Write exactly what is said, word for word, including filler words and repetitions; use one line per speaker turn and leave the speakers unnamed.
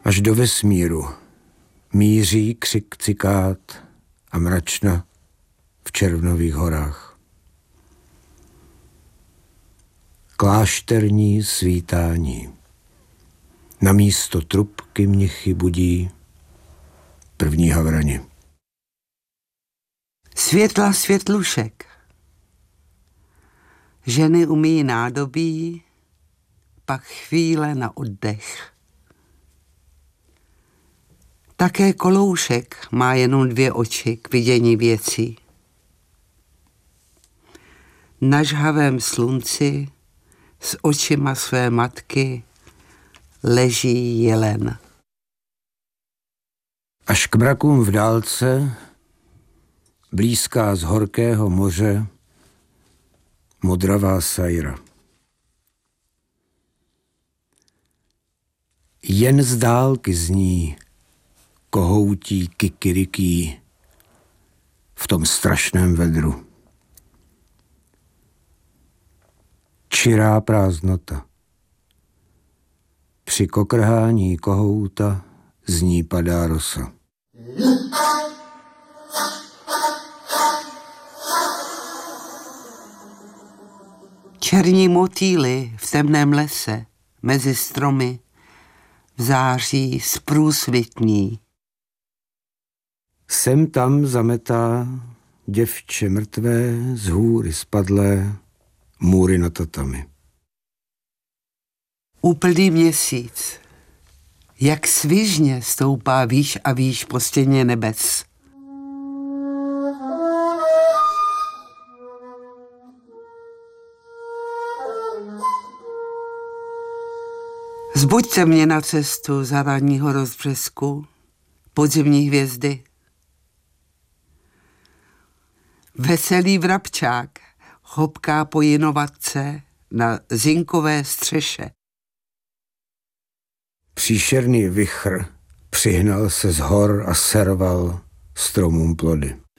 Až do vesmíru míří křik cikát a mračna v červnových horách. Klášterní svítání. Na místo trubky mnichy budí první havrani.
Světla světlušek. Ženy umí nádobí, pak chvíle na oddech. Také koloušek má jenom dvě oči k vidění věcí. Na žhavém slunci s očima své matky leží jelen.
Až k mrakům v dálce, blízká z horkého moře, modravá sajra. Jen z dálky zní kohoutí kikiriký v tom strašném vedru. Čirá prázdnota. Při kokrhání kohouta z ní padá rosa.
Černí motýly v temném lese, mezi stromy, v září zprůsvitní.
Sem tam zametá děvče mrtvé, z hůry spadlé, můry na tatami.
Úplný měsíc, jak svižně stoupá výš a výš po stěně nebes. Zbuďte mě na cestu za ranního rozbřesku, podzimní hvězdy. Veselý vrabčák hopká po jinovatce na zinkové střeše.
Příšerný vichr přihnal se z hor a serval stromům plody.